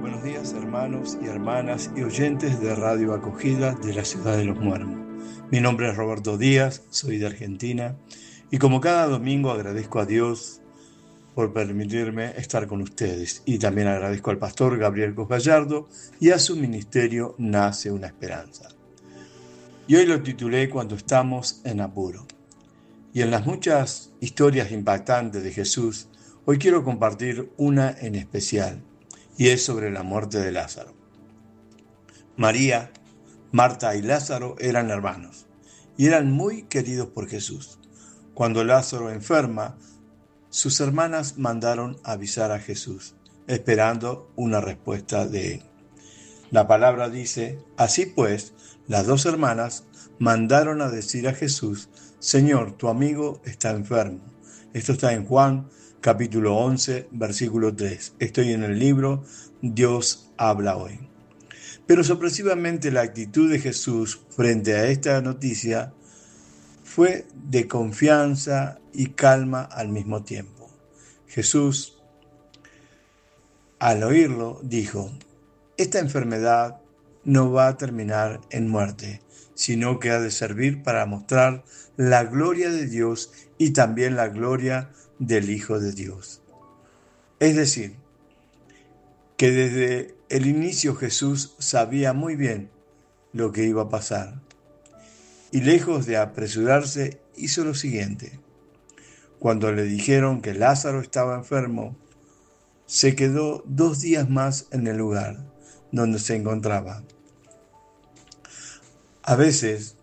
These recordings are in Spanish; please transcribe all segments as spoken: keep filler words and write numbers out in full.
Buenos días, hermanos y hermanas y oyentes de Radio Acogida de la Ciudad de Los Muermos. Mi nombre es Roberto Díaz, soy de Argentina y como cada domingo agradezco a Dios por permitirme estar con ustedes y también agradezco al pastor Gabriel Cos Gallardo y a su ministerio Nace una Esperanza. Y hoy lo titulé Cuando estamos en apuro. Y en las muchas historias impactantes de Jesús, hoy quiero compartir una en especial, y es sobre la muerte de Lázaro. María, Marta y Lázaro eran hermanos, y eran muy queridos por Jesús. Cuando Lázaro enferma, sus hermanas mandaron avisar a Jesús, esperando una respuesta de él. La palabra dice, así pues, las dos hermanas mandaron a decir a Jesús, Señor, tu amigo está enfermo. Esto está en Juan, capítulo once, versículo tres. Estoy en el libro Dios habla hoy. Pero sorpresivamente la actitud de Jesús frente a esta noticia fue de confianza y calma al mismo tiempo. Jesús, al oírlo, dijo, esta enfermedad no va a terminar en muerte, sino que ha de servir para mostrar la gloria de Dios y también la gloria del Hijo de Dios. Es decir, que desde el inicio Jesús sabía muy bien lo que iba a pasar. Y lejos de apresurarse, hizo lo siguiente. Cuando le dijeron que Lázaro estaba enfermo, se quedó dos días más en el lugar donde se encontraba. A veces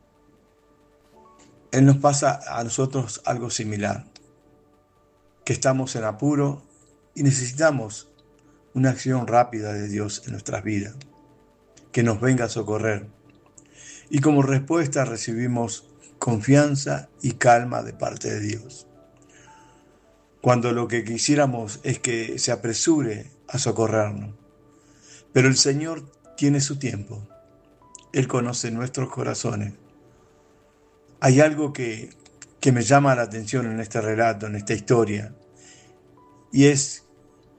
Él nos pasa a nosotros algo similar, que estamos en apuro y necesitamos una acción rápida de Dios en nuestras vidas, que nos venga a socorrer. Y como respuesta recibimos confianza y calma de parte de Dios. Cuando lo que quisiéramos es que se apresure a socorrernos. Pero el Señor tiene su tiempo. Él conoce nuestros corazones. Hay algo que, que me llama la atención en este relato, en esta historia, y es